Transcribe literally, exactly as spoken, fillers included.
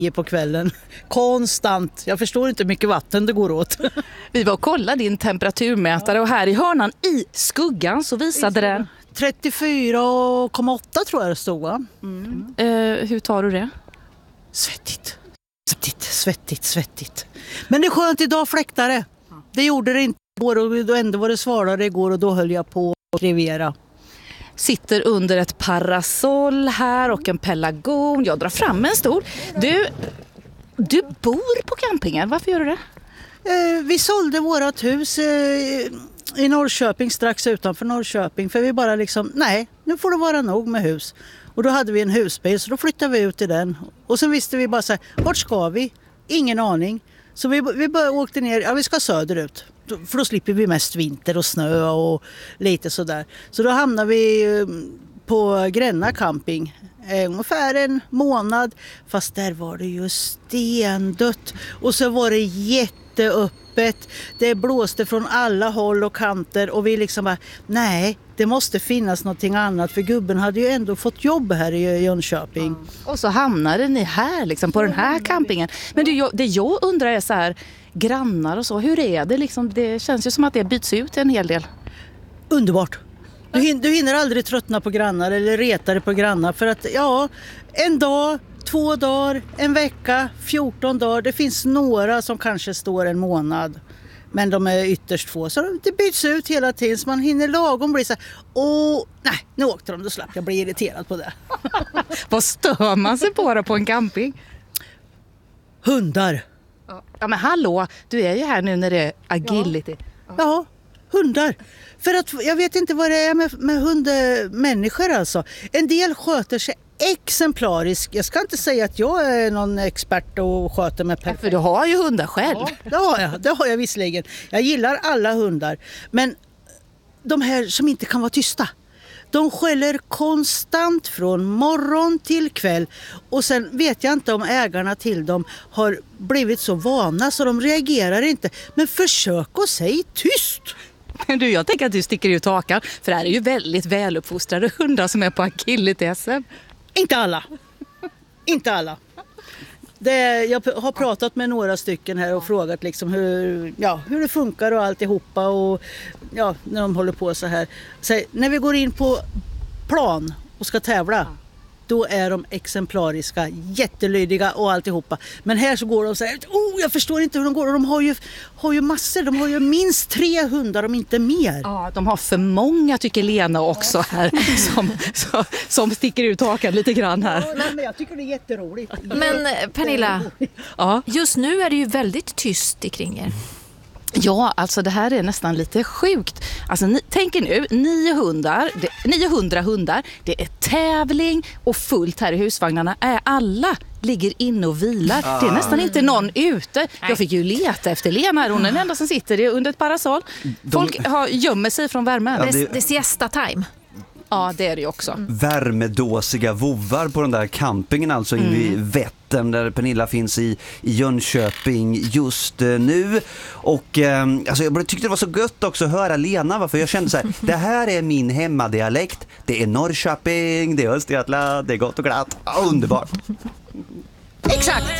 på kvällen. Konstant. Jag förstår inte hur mycket vatten det går åt. Vi var och kollade din temperaturmätare och här i hörnan i skuggan så visade den trettiofyra komma åtta tror jag det stod, va? Mm. Eh, hur tar du det? Svettigt. Svettigt, svettigt, svettigt. Men det är skönt idag fläktare. Det gjorde det inte igår och då ändå var det svalare igår och då höll jag på att revera. Sitter under ett parasoll här och en pelargon. Jag drar fram en stol. Du, du bor på campingen. Varför gör du det? Eh, vi sålde vårat hus eh, i Norrköping, strax utanför Norrköping. För vi bara liksom, nej, nu får det vara nog med hus. Och då hade vi en husbil så då flyttade vi ut i den. Och sen visste vi bara så här, vart ska vi? Ingen aning. Så vi, vi bara åkte ner, ja vi ska söderut. För då slipper vi mest vinter och snö och lite sådär. Så då hamnade vi på Gränna camping. Ungefär en månad. Fast där var det ju stendött. Och så var det jätteöppet. Det blåste från alla håll och kanter. Och vi liksom bara, nej, det måste finnas någonting annat. För gubben hade ju ändå fått jobb här i Jönköping. Mm. Och så hamnade ni här liksom på den här campingen. Men det, det jag undrar är så här, grannar och så, hur är det liksom? Det känns ju som att det byts ut en hel del. Underbart. Du hinner, du hinner aldrig tröttna på grannar eller reta dig på grannar. För att ja, en dag, två dagar, en vecka, fjorton dagar. Det finns några som kanske står en månad. Men de är ytterst få. Så det byts ut hela tiden. Så man hinner lagom bli så här, åh, nej, nu åkte de, då slapp jag bli irriterad på det. Vad stör man sig på då på en camping? Hundar. Ja men hallå, du är ju här nu när det är agility. Ja, ja hundar. För att jag vet inte vad det är med, med hundmänniskor alltså. En del sköter sig exemplariskt. Jag ska inte säga att jag är någon expert och sköter mig perfekt. För du har ju hundar själv. Ja, det har jag. Det har jag visserligen. Jag gillar alla hundar. Men de här som inte kan vara tysta. De skäller konstant från morgon till kväll. Och sen vet jag inte om ägarna till dem har blivit så vana så de reagerar inte. Men försök att säga tyst. Men du, jag tänker att du sticker ut hakan. För det här är ju väldigt väluppfostrade hundar som är på agility-S M. Inte alla. Inte alla. Det, jag har pratat med några stycken här och frågat liksom hur, ja, hur det funkar och alltihopa. Och, ja, när de håller på så här. Så, när vi går in på plan och ska tävla, då är de exemplariska, jättelydiga och alltihopa. Men här så går de så här, oh, jag förstår inte hur de går. Och de har ju, har ju massor, de har ju minst tre hundar om inte mer. Ja, de har för många tycker Lena också här som, som, som sticker ut hakan lite grann här. Ja, nej, men jag tycker det är jätteroligt. Men Pernilla, ja. Just nu är det ju väldigt tyst kring er. Ja, alltså det här är nästan lite sjukt. Alltså ni, tänk er nu, nio hundar, det, niohundra hundar, det är tävling och fullt här i husvagnarna. Är alla ligger inne och vilar. Ah. Det är nästan inte någon ute. Jag fick ju leta efter Lena, hon är den enda som sitter under ett parasoll. Folk har, gömmer sig från värmen. Ja, det... det är siesta time. Ja, det är det ju också. Mm. Värmedåsiga vovvar på den där campingen alltså mm. in vid Vättern där Pernilla finns i, i Jönköping just uh, nu. Och uh, alltså jag tyckte det var så gött också att höra Lena, varför jag kände så här, det här är min hemmadialekt. Det är Norrköping, det är Östergötland, det är gott och glatt. Underbart. Exakt.